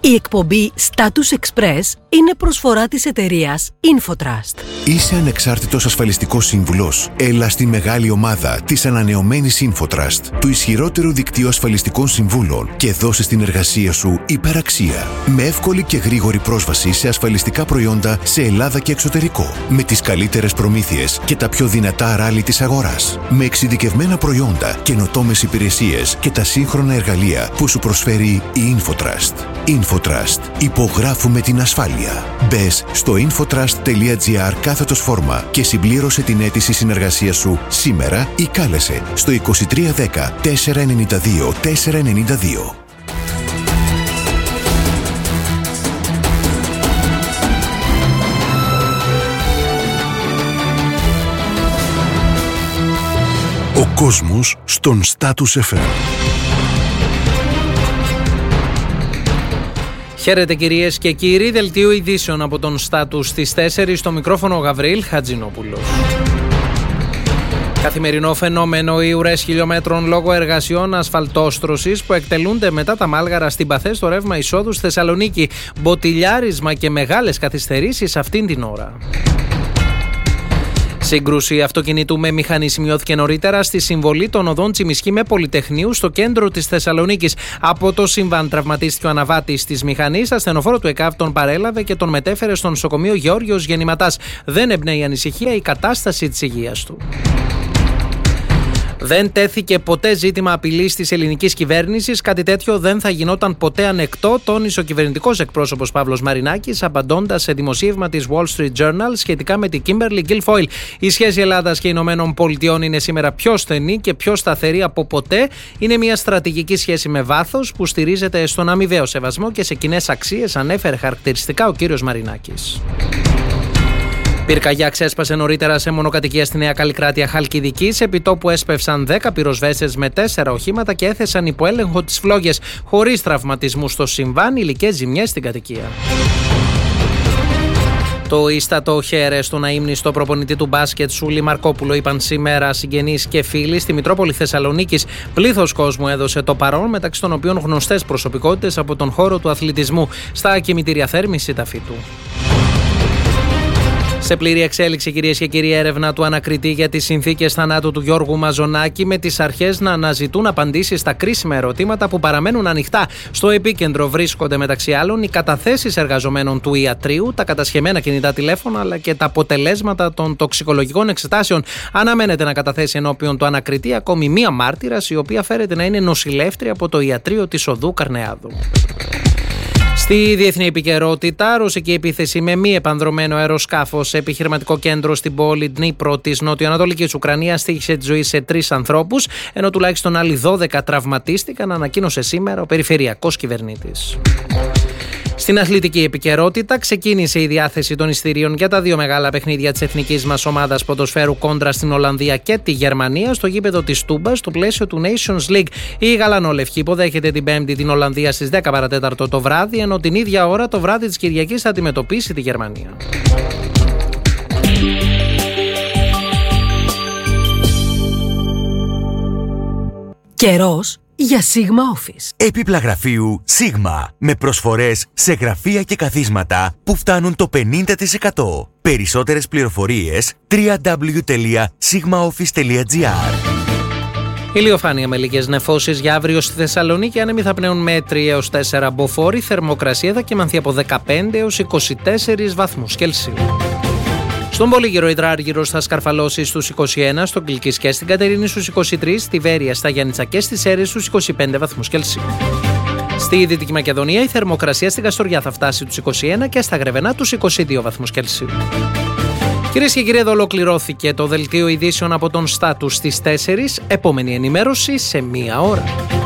Η εκπομπή Status Express είναι προσφορά της εταιρείας Infotrust. Είσαι ανεξάρτητος ασφαλιστικός σύμβουλος? Έλα στη μεγάλη ομάδα της ανανεωμένης Infotrust, του ισχυρότερου δικτύου ασφαλιστικών συμβούλων, και δώσε στην εργασία σου υπεραξία. Με εύκολη και γρήγορη πρόσβαση σε ασφαλιστικά προϊόντα σε Ελλάδα και εξωτερικό. Με τις καλύτερες προμήθειες και τα πιο δυνατά ράλι της αγοράς. Με εξειδικευμένα προϊόντα, καινοτόμες υπηρεσίες και τα σύγχρονα εργαλεία που σου προσφέρει η Infotrust. Infotrust. Υπογράφουμε την ασφάλεια. Μπες στο infotrust.gr/φόρμα και συμπλήρωσε την αίτηση συνεργασίας σου σήμερα ή κάλεσε στο 2310 492 492. Ο κόσμος στον Status FM. Χαίρετε κυρίες και κύριοι, δελτίο ειδήσεων από τον Status στις 4, στο μικρόφωνο Γαβρίλ Χατζηνόπουλος. Καθημερινό φαινόμενο οι ουρές χιλιόμετρων λόγω εργασιών ασφαλτόστρωσης που εκτελούνται μετά τα Μάλγαρα στην Παθέ στο ρεύμα εισόδου στη Θεσσαλονίκη. Μποτιλιάρισμα και μεγάλες καθυστερήσεις αυτήν την ώρα. Σύγκρουση αυτοκινήτου με μηχανή σημειώθηκε νωρίτερα στη συμβολή των οδών Τσιμισκή με Πολυτεχνείου στο κέντρο της Θεσσαλονίκης. Από το συμβάν τραυματίστηκε ο αναβάτης της μηχανής. Ασθενοφόρο του ΕΚΑΒ τον παρέλαβε και τον μετέφερε στο νοσοκομείο Γεώργιος Γεννηματάς. Δεν εμπνέει ανησυχία η κατάσταση της υγείας του. Δεν τέθηκε ποτέ ζήτημα απειλής της ελληνικής κυβέρνησης. Κάτι τέτοιο δεν θα γινόταν ποτέ ανεκτό, τόνισε ο κυβερνητικός εκπρόσωπος Παύλος Μαρινάκης, απαντώντας σε δημοσίευμα της Wall Street Journal σχετικά με την Kimberly Guilfoyle. Η σχέση Ελλάδας και Ηνωμένων Πολιτειών είναι σήμερα πιο στενή και πιο σταθερή από ποτέ. Είναι μια στρατηγική σχέση με βάθος που στηρίζεται στον αμοιβαίο σεβασμό και σε κοινές αξίες, ανέφερε χαρακτηριστικά ο κύριος Μαρινάκης. Πυρκαγιά ξέσπασε νωρίτερα σε μονοκατοικία στη Νέα Καλλικράτεια Χαλκιδικής. Επιτόπου έσπευσαν 10 πυροσβέστες με 4 οχήματα και έθεσαν υπό έλεγχο τις φλόγες. Χωρίς τραυματισμούς στο συμβάν, υλικές ζημιές στην κατοικία. Το ίστατο χέρε στον αείμνηστο προπονητή του μπάσκετ Σούλη Μαρκόπουλο είπαν σήμερα συγγενείς και φίλοι στη Μητρόπολη Θεσσαλονίκης. Πλήθος κόσμου έδωσε το παρόν, μεταξύ των οποίων γνωστές προσωπικότητες από τον χώρο του αθλητισμού. Στα κημητήρια θέρμηση ταφή του. Σε πλήρη εξέλιξη, κυρίες και κύριοι, έρευνα του ανακριτή για τις συνθήκες θανάτου του Γιώργου Μαζονάκη, με τις αρχές να αναζητούν απαντήσεις στα κρίσιμα ερωτήματα που παραμένουν ανοιχτά. Στο επίκεντρο βρίσκονται μεταξύ άλλων οι καταθέσεις εργαζομένων του ιατρείου, τα κατασχεμένα κινητά τηλέφωνα αλλά και τα αποτελέσματα των τοξικολογικών εξετάσεων. Αναμένεται να καταθέσει ενώπιον του ανακριτή ακόμη μία μάρτυρας, η οποία φέρεται να είναι νοσηλεύτρια από το ιατρείο της Οδού Καρνεάδου. Στη διεθνή επικαιρότητα, ρωσική επίθεση με μη επανδρωμένο αεροσκάφος σε επιχειρηματικό κέντρο στην πόλη Ντνίπρο της νοτιοανατολικής Ουκρανίας στοίχησε τη ζωή σε 3 ανθρώπους, ενώ τουλάχιστον άλλοι 12 τραυματίστηκαν, ανακοίνωσε σήμερα ο περιφερειακός κυβερνήτης. Στην αθλητική επικαιρότητα, ξεκίνησε η διάθεση των εισιτηρίων για τα 2 μεγάλα παιχνίδια της εθνικής μας ομάδας ποδοσφαίρου κόντρα στην Ολλανδία και τη Γερμανία στο γήπεδο της Τούμπας στο πλαίσιο του Nations League. Η γαλανόλευκη υποδέχεται την Πέμπτη την Ολλανδία στις 10 παρατέταρτο το βράδυ, ενώ την ίδια ώρα το βράδυ της Κυριακής θα αντιμετωπίσει τη Γερμανία. Καιρός για Sigma Office. Έπιπλα γραφείου Sigma, με προσφορές σε γραφεία και καθίσματα που φτάνουν το 50%. Περισσότερες πληροφορίες www.sigmaoffice.gr. Ηλιοφάνεια με λίγες νεφώσεις για αύριο στη Θεσσαλονίκη. Άνεμοι θα πνέουν με 3 έως 4 μποφόρ. Θερμοκρασία θα κυμανθεί από 15 έως 24 βαθμούς Κελσίου. Στον Πολύγυρο υδράργυρος θα σκαρφαλώσει στους 21, στον Κιλκής και στην Κατερίνη στους 23, στη Βέρεια, στα Γιάννητσα και στις Σέρρες στους 25 βαθμούς Κελσίου. Στη Δυτική Μακεδονία η θερμοκρασία στην Καστοριά θα φτάσει τους 21 και στα Γρεβενά τους 22 βαθμούς Κελσίου. Κυρίες και κύριοι, εδώ ολοκληρώθηκε το δελτίο ειδήσεων από τον Status στις 4. Επόμενη ενημέρωση σε 1 ώρα.